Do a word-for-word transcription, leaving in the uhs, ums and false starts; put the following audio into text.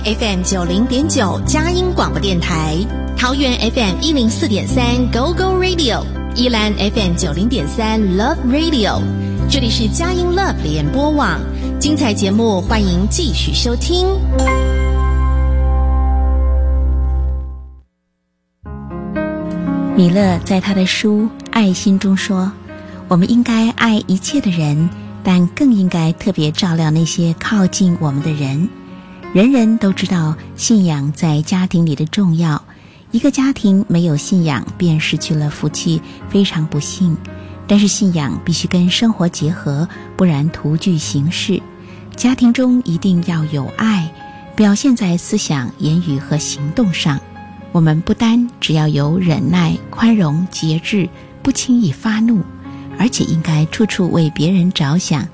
F M 九零点九佳音广播电台，桃园 F M 一零四点三 Go Go Radio， 宜兰 F M 九零点三 Love Radio， 这里是佳音 Love 联播网，精彩节目欢迎继续收听。 米勒在他的书《爱心》中说，我们应该爱一切的人，但更应该特别照料那些靠近我们的人。人人都知道信仰在家庭里的重要，一个家庭没有信仰便失去了福气，非常不幸。但是信仰必须跟生活结合，不然徒具形式。家庭中一定要有爱，表现在思想、言语和行动上。我们不单只要有忍耐、宽容、节制，不轻易发怒，而且应该处处为别人着想，